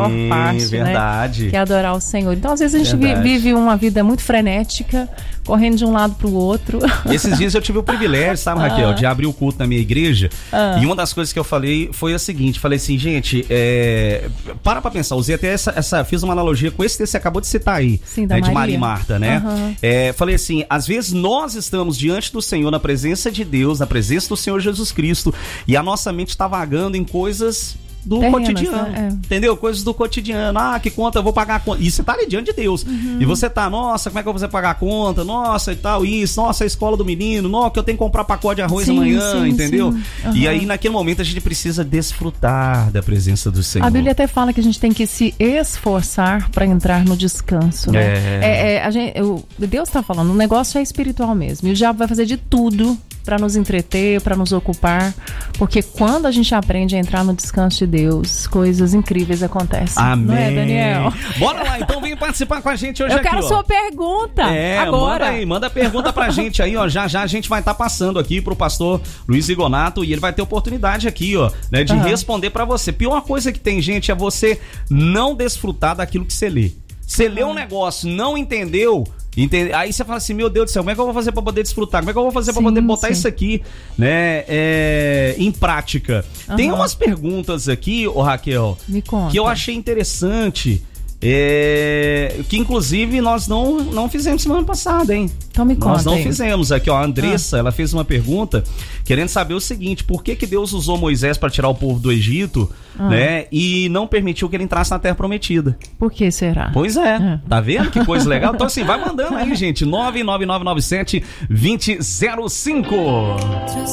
melhor parte, verdade. Né? Que é adorar o Senhor. Então, às vezes, a gente vive uma vida muito frenética, correndo de um lado pro outro. Esses dias eu tive o privilégio, sabe, Raquel, de abrir o culto na minha igreja. E uma das coisas que eu falei foi a seguinte, falei assim, gente, para pra pensar, usei até fiz uma analogia com esse que você acabou de citar aí, sim, né, de Maria e Marta, né? Falei assim, às vezes nós estamos diante do Senhor, na presença de Deus, na presença do Senhor Jesus Cristo, e a nossa mente está vagando em coisas do cotidiano, né? Entendeu? Coisas do cotidiano. Que conta, eu vou pagar a conta. E você tá ali diante de Deus. E você tá, nossa, como é que eu vou pagar a conta? Nossa, e tal, isso. Nossa, a escola do menino. Nossa, que eu tenho que comprar pacote de arroz amanhã, entendeu? E aí, naquele momento, a gente precisa desfrutar da presença do Senhor. A Bíblia até fala que a gente tem que se esforçar para entrar no descanso, né? Deus tá falando, o negócio é espiritual mesmo. E o diabo vai fazer de tudo para nos entreter, para nos ocupar, porque quando a gente aprende a entrar no descanso de Deus, coisas incríveis acontecem. Amém. Não é, Daniel? Bora lá, então vem participar com a gente hoje aqui. Eu quero sua pergunta. Agora. Manda a pergunta pra gente aí, ó. Já a gente vai estar passando aqui pro pastor Luiz Rigonato e ele vai ter oportunidade aqui, ó, né, de responder pra você. Pior coisa que tem, gente, é você não desfrutar daquilo que você lê. Você lê um negócio, não entendeu? Aí você fala assim, meu Deus do céu, como é que eu vou fazer pra poder desfrutar? Como é que eu vou fazer pra poder botar isso aqui, né, em prática? Tem umas perguntas aqui, Raquel, me conta, que eu achei interessante, que inclusive nós não fizemos semana passada, hein? Então me conta. Nós não fizemos aqui, ó, a Andressa, ela fez uma pergunta querendo saber o seguinte, por que Deus usou Moisés para tirar o povo do Egito, né, e não permitiu que ele entrasse na Terra Prometida? Por que será? Pois tá vendo que coisa legal? Então assim, vai mandando aí, gente, 99997-2005.